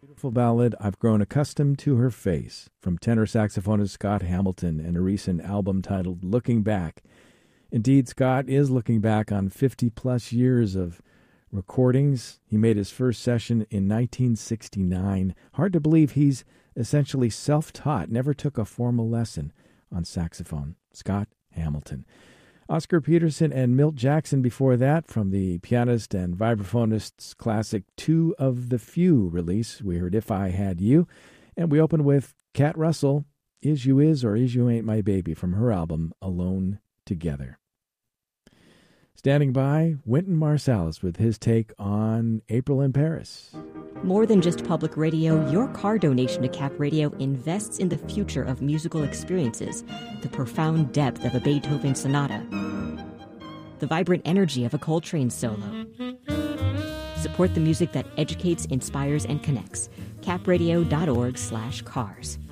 Beautiful ballad, I've Grown Accustomed to Her Face, from tenor saxophonist Scott Hamilton and a recent album titled Looking Back. Indeed, Scott is looking back on 50-plus years of recordings. He made his first session in 1969. Hard to believe he's essentially self-taught, never took a formal lesson on saxophone. Scott Hamilton. Oscar Peterson and Milt Jackson before that, from the pianist and vibraphonist's classic Two of the Few release. We heard If I Had You. And we opened with Kat Russell, Is You Is or Is You Ain't My Baby, from her album Alone Together. Standing by, Wynton Marsalis with his take on April in Paris. More than just public radio, your car donation to Cap Radio invests in the future of musical experiences, the profound depth of a Beethoven sonata, the vibrant energy of a Coltrane solo. Support the music that educates, inspires, and connects. capradio.org/cars.